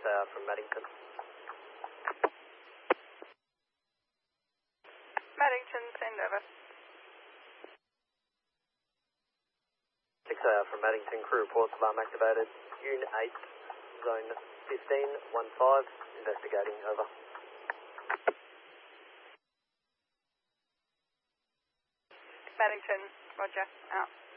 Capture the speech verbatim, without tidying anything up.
A R from Maddington. Maddington, send over. six A R from Maddington, crew reports alarm activated. Unit eight, zone fifteen, one five, investigating, over. Maddington, roger, out.